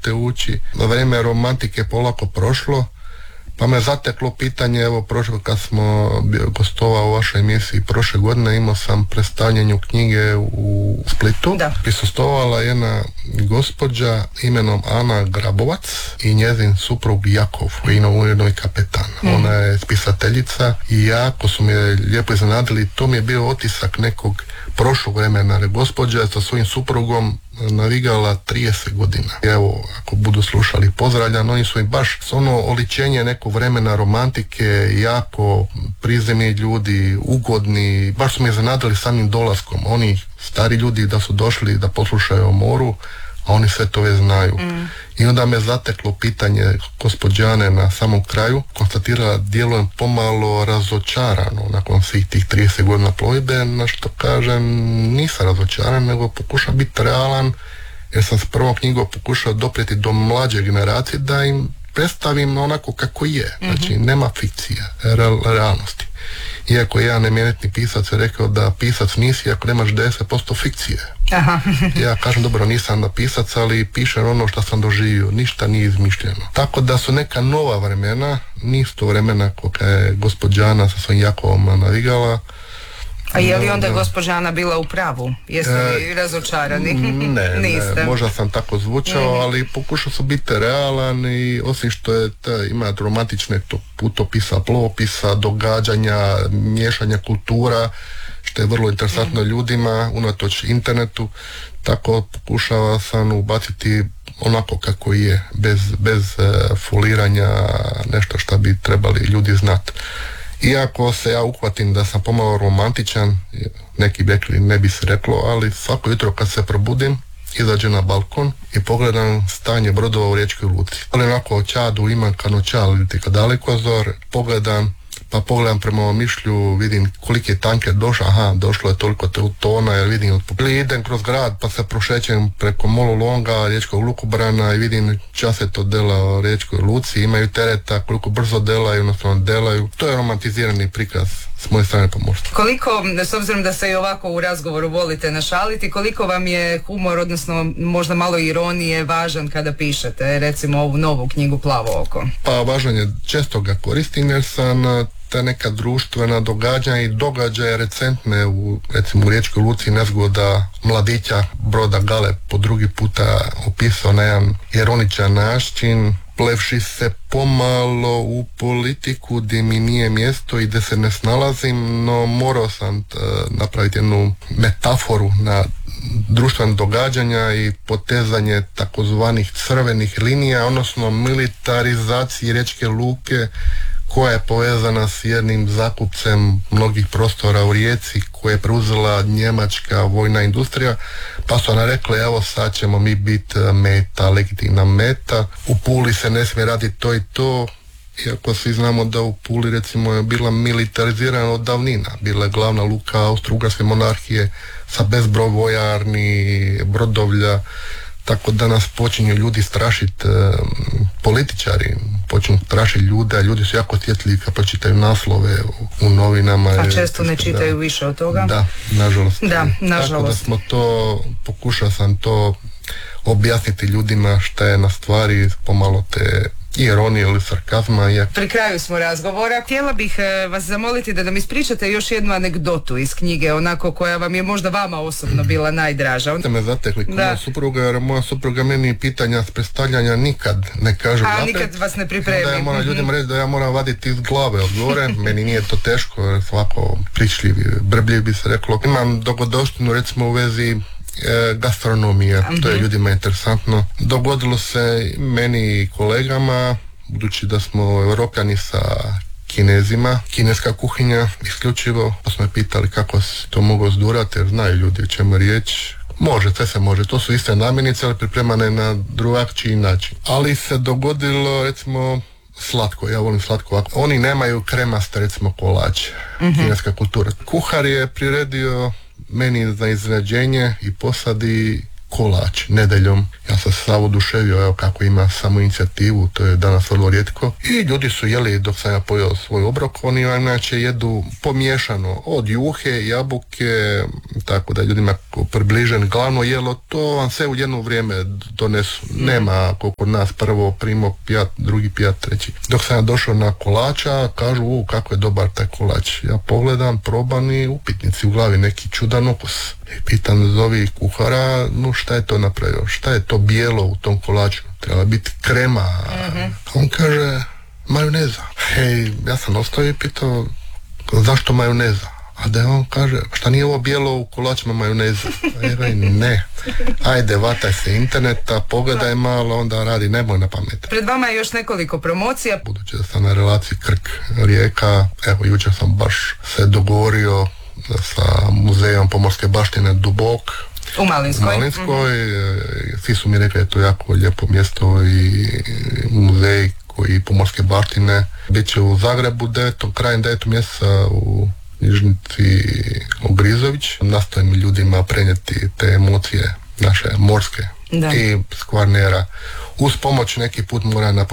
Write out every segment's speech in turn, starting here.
te ući. Vrijeme romantike polako prošlo, pa me zateklo pitanje, evo prošlo kad smo gostovao u vašoj emisiji prošle godine, imao sam predstavljanju knjige u Splitu. Prisustvovala jedna gospođa imenom Ana Grabovac i njezin suprug Jakov, koji je ujedno i kapetan. Ona je spisateljica i jako su me lijepo iznenadili, to mi je bio otisak nekog prošlog vremena. Gospođa je sa svojim suprugom navigala 30 godina. Evo, ako budu slušali, pozdravljam, oni su im baš ono oličenje nekog vremena romantike, jako prizemni ljudi, ugodni, baš su me iznenadili samim dolaskom. Oni stari ljudi da su došli da poslušaju o moru, a oni sve to već znaju. I onda me zateklo pitanje gospođane na samom kraju, konstatirala djelujem pomalo razočarano nakon svih tih 30 godina plovidbe, na što kažem nisam razočaran, nego pokušam biti realan, jer sam s prvom knjigom pokušao doprijeti do mlađe generacije da im predstavim onako kako je. Znači, nema fikcije, realnosti. Iako jedan eminentni pisac je rekao da pisac nisi ako nemaš 10% fikcije. Ja kažem, dobro, nisam pisac, ali pišem ono što sam doživio, ništa nije izmišljeno. Tako da su neka nova vremena, nisu to vremena koja je gospođana sa svojim Jakovom navigala. A je li onda gospođa Ana bila u pravu? Jeste li razočarani? Ne, možda sam tako zvučao, ali pokušao sam biti realan i osim što je ima romantične putopisa, plovopisa, događanja, miješanja kultura, što je vrlo interesantno ljudima, unatoč internetu, tako pokušava sam ubaciti onako kako je, bez foliranja, nešto što bi trebali ljudi znati. Iako se ja uhvatim da sam pomalo romantičan, neki bi rekli, ne bi se reklo, ali svako jutro kad se probudim, izađem na balkon i pogledam stanje brodova u Riječkoj luci. Ali onako o Čadu imam kanočal ili Dalekozor, pogledam prema ovom mišlju, vidim koliki je tanker došao, došlo je toliko tona, jer vidim, idem kroz grad pa se prošećem preko Mololonga, Riječkog lukobrana i vidim čase to dela u Riječkoj luci, imaju tereta, koliko brzo delaju, odnosno delaju. To je romantizirani prikaz s moje strane pomorstva. Koliko, s obzirom da se i ovako u razgovoru volite našaliti, koliko vam je humor, odnosno možda malo ironije, važan kada pišete, recimo ovu novu knjigu Plavo oko? Pa važan je, često ga koristim jer sam ta neka društvena događanja i događaje recentne recimo u Riječkoj luci nezgoda mladića broda Galeb po drugi puta opisao na jedan ironičan način, plevši se pomalo u politiku gdje mi nije mjesto i gdje se ne snalazim, no morao sam napraviti jednu metaforu na društvene događanja i potezanje takozvanih crvenih linija, odnosno militarizaciji Riječke luke koja je povezana s jednim zakupcem mnogih prostora u Rijeci koje je preuzela njemačka vojna industrija, pa su ona rekli evo sad ćemo mi biti meta, legitimna meta, u Puli se ne smije raditi to i to, iako svi znamo da u Puli recimo je bila militarizirana od davnina, bila je glavna luka Austro-Ugarske monarhije sa bezbroj vojarni, brodovlja, tako da nas počinju ljudi strašiti, političari počinju strašiti ljude, a ljudi su jako osjetljivi kad pročitaju naslove u novinama. A često ne čitaju više od toga? Da, nažalost. Nažalost. Tako da smo pokušao sam to objasniti ljudima šta je na stvari pomalo te ironije ili sarkazma. Pri kraju smo razgovora. Htjela bih vas zamoliti da nam ispričate još jednu anegdotu iz knjige, onako koja vam je možda vama osobno bila najdraža. Ste me zatekli kod moja supruga, jer moja supruga meni pitanja s predstavljanja nikad ne kaže napred. Nikad vas ne pripremi. Da ja moram ljudima reći da ja moram vaditi iz glave odgovore. Meni nije to teško, jer svako pričljiv, brbljiv bi se reklo. Imam dogodovštinu recimo u vezi gastronomije, to je ljudima interesantno. Dogodilo se meni i kolegama, budući da smo Europljani sa Kinezima, kineska kuhinja isključivo, pa smo me pitali kako se to moglo zdurati, jer znaju ljudi o čemu je riječ. Može, sve se može, to su iste namirnice, ali pripremane na drugačiji način. Ali se dogodilo, recimo, slatko, ja volim slatko. Oni nemaju kremaste, recimo, kolače, kineska kultura. Kuhar je priredio meni za iznenađenje i posadi kolač nedeljom. Ja sam se sav oduševio, evo kako ima samo inicijativu, to je danas vrlo rijetko. I ljudi su jeli dok sam ja pojeo svoj obrok, oni inače jedu pomiješano od juhe, jabuke, tako da ljudima nekako približen. Glavno jelo, to vam sve u jedno vrijeme donesu. Nema kod nas prvo primo pijat, drugi pijat, treći. Dok sam ja došao na kolača, kažu kako je dobar taj kolač. Ja pogledam, probam i upitnici u glavi, neki čudan okus. I pitam zovi kuhara, šta je to napravio, šta je to bijelo u tom kolaču, treba biti krema. On kaže, majoneza. Hej, ja sam ostao i pitao, zašto majoneza? A da on kaže, šta nije ovo bijelo u kolačima majoneza? Ne. Ajde, vataj se interneta, pogledaj malo, onda radi, nemoj na pamet. Pred vama je još nekoliko promocija. Budući da sam na relaciji Krk-Rijeka, evo, jučer sam baš se dogovorio sa muzejom pomorske baštine Dubok u Malinskoj. Svi su mi rekli da je to jako lijepo mjesto i muzej koji pomorske baštine. Biće u Zagrebu krajem 9. mjeseca u knjižnici Ogrizović. Nastojim ljudima prenijeti te emocije naše morske i s Kvarnera. Uz pomoć neki put moram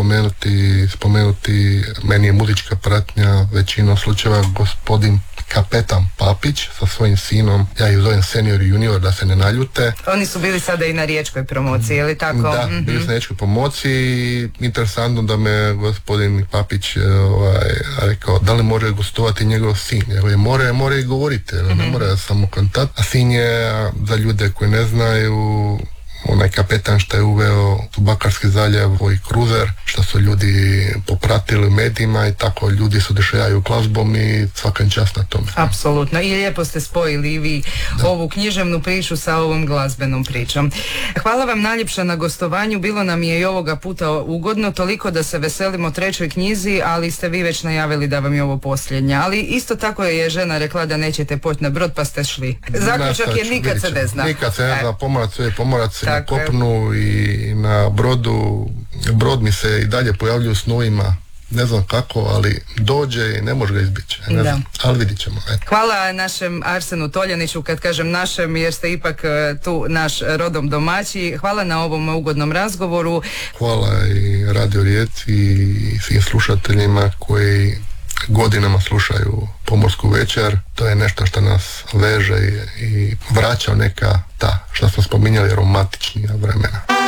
spomenuti, meni je muzička pratnja većinom slučajeva gospodin kapetan Papić sa svojim sinom, ja ih zovem senior i junior da se ne naljute. Oni su bili sada i na riječkoj promociji, je li tako? Da, bili su na riječkoj promociji. Interesantno da me gospodin Papić rekao da li može gostovati njegov sin. More i govoriti, ne mora samo kontakt. A sin je, za ljude koji ne znaju, onaj kapetan što je uveo u Bakarski zaljev, i kruzer, što su ljudi popratili u medijima i tako ljudi se oduševljavaju glazbom i svaka čast na tome. Apsolutno. I lijepo ste spojili vi ovu književnu priču sa ovom glazbenom pričom. Hvala vam najljepša na gostovanju. Bilo nam je i ovoga puta ugodno, toliko da se veselimo 3. knjizi, ali ste vi već najavili da vam je ovo posljednja. Ali isto tako je žena rekla da nećete poći na brod, pa ste šli. Zaključak je nikad se ne zna. Nikad se ne zna, pomorac na kopnu i na brodu. Brod mi se i dalje pojavljuju snovima, ne znam kako, ali dođe i ne može ga izbjeći. Ali vidit ćemo. Hvala našem Arsenu Toljaniću, kad kažem našem jer ste ipak tu naš rodom domaći. Hvala na ovom ugodnom razgovoru. Hvala i Radio Rijeci i svim slušateljima koji godinama slušaju Pomorsku večer. To je nešto što nas veže i vraća neka što smo spominjali, romantičnija vremena.